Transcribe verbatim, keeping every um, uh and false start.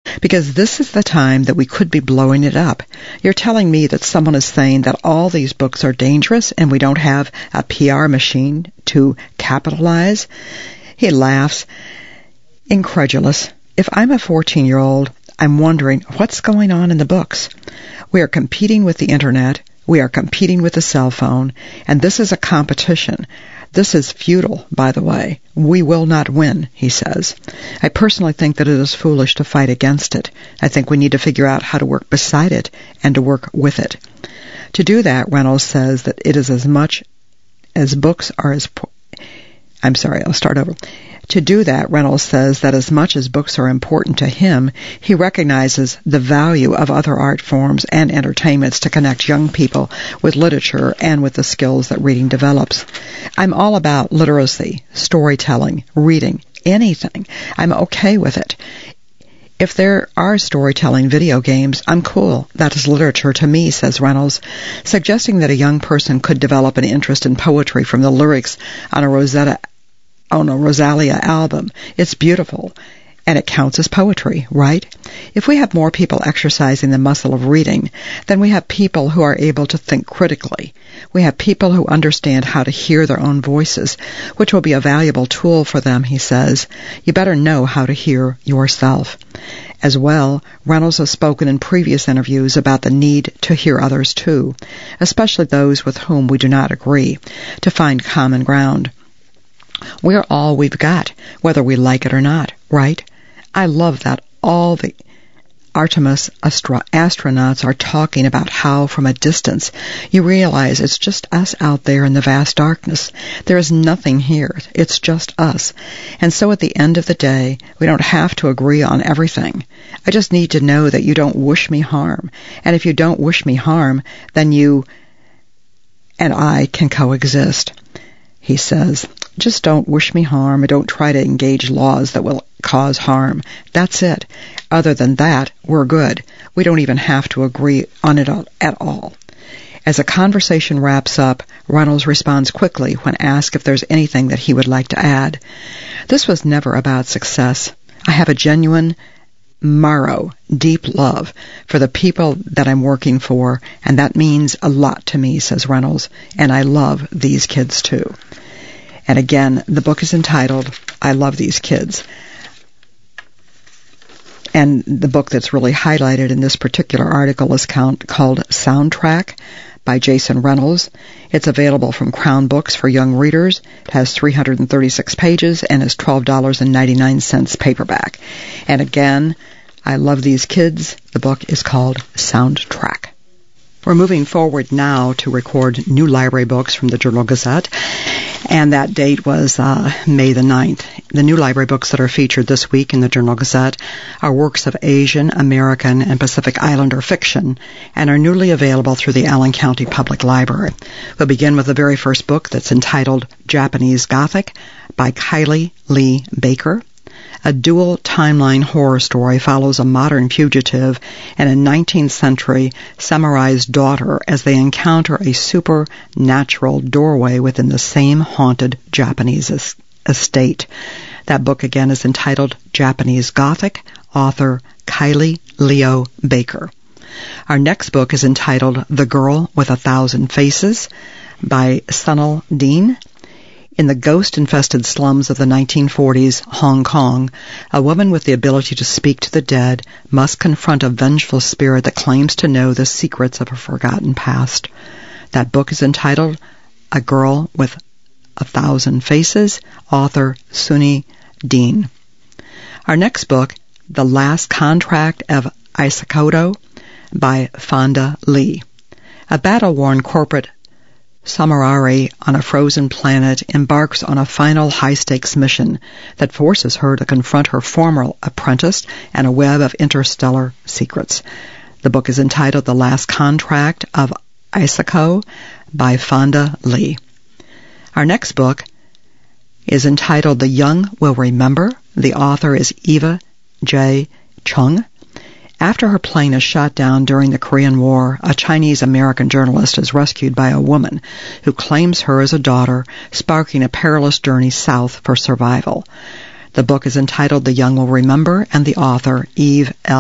Because this is the time that we could be blowing it up. You're telling me that someone is saying that all these books are dangerous and we don't have a P R machine to capitalize? He laughs, incredulous. If I'm a fourteen-year-old, I'm wondering what's going on in the books. We are competing with the internet. We are competing with the cell phone. And this is a competition. This is futile, by the way. We will not win, he says. I personally think that it is foolish to fight against it. I think we need to figure out how to work beside it and to work with it. To do that, Reynolds says that it is as much as books are as... Po- I'm sorry, I'll start over. To do that, Reynolds says that as much as books are important to him, he recognizes the value of other art forms and entertainments to connect young people with literature and with the skills that reading develops. I'm all about literacy, storytelling, reading, anything. I'm okay with it. If there are storytelling video games, I'm cool. That is literature to me, says Reynolds, suggesting that a young person could develop an interest in poetry from the lyrics on a Rosetta on a Rosalia album. It's beautiful, and it counts as poetry, right? If we have more people exercising the muscle of reading, then we have people who are able to think critically. We have people who understand how to hear their own voices, which will be a valuable tool for them, he says. You better know how to hear yourself. As well, Reynolds has spoken in previous interviews about the need to hear others too, especially those with whom we do not agree, to find common ground. We're all we've got, whether we like it or not, right? I love that all the Artemis astro- astronauts are talking about how, from a distance, you realize it's just us out there in the vast darkness. There is nothing here. It's just us. And so at the end of the day, we don't have to agree on everything. I just need to know that you don't wish me harm. And if you don't wish me harm, then you and I can coexist. He says, just don't wish me harm, and don't try to engage laws that will cause harm. That's it. Other than that, we're good. We don't even have to agree on it at all. As the conversation wraps up, Reynolds responds quickly when asked if there's anything that he would like to add. This was never about success. I have a genuine marrow, deep love for the people that I'm working for, and that means a lot to me, says Reynolds, and I love these kids too. And again, the book is entitled, I Love These Kids. And the book that's really highlighted in this particular article is count, called Soundtrack by Jason Reynolds. It's available from Crown Books for young readers. It has three hundred thirty-six pages and is twelve dollars and ninety-nine cents paperback. And again, I Love These Kids. The book is called Soundtrack. We're moving forward now to record new library books from the Journal-Gazette, and that date was uh, May the ninth. The new library books that are featured this week in the Journal-Gazette are works of Asian, American, and Pacific Islander fiction, and are newly available through the Allen County Public Library. We'll begin with the very first book that's entitled Japanese Gothic by Kylie Lee Baker. A dual timeline horror story follows a modern fugitive and a nineteenth century samurai's daughter as they encounter a supernatural doorway within the same haunted Japanese es- estate. That book again is entitled Japanese Gothic, author Kylie Leo Baker. Our next book is entitled The Girl with a Thousand Faces by Sunil Dean. In the ghost-infested slums of the nineteen forties Hong Kong, a woman with the ability to speak to the dead must confront a vengeful spirit that claims to know the secrets of a forgotten past. That book is entitled A Girl with a Thousand Faces, author Sunil Dean. Our next book, The Last Contract of Isakoto by Fonda Lee. A battle-worn corporate samurai on a frozen planet embarks on a final high-stakes mission that forces her to confront her former apprentice and a web of interstellar secrets. The book is entitled The Last Contract of Isako by Fonda Lee. Our next book is entitled The Young Will Remember. The author is Eva J. Chung. After her plane is shot down during the Korean War, a Chinese-American journalist is rescued by a woman who claims her as a daughter, sparking a perilous journey south for survival. The book is entitled The Young Will Remember, and the author, Eve L.